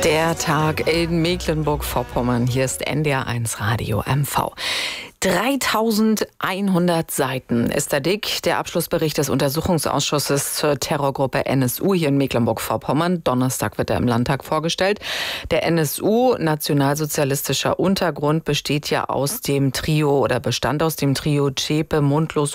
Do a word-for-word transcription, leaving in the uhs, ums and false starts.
Der Tag in Mecklenburg-Vorpommern. Hier ist N D R eins Radio M V. dreitausendeinhundert Seiten ist der dick, der Abschlussbericht des Untersuchungsausschusses zur Terrorgruppe N S U hier in Mecklenburg-Vorpommern. Donnerstag wird er im Landtag vorgestellt. Der N S U, nationalsozialistischer Untergrund, besteht ja aus dem Trio oder bestand aus dem Trio Zschäpe, Mundlos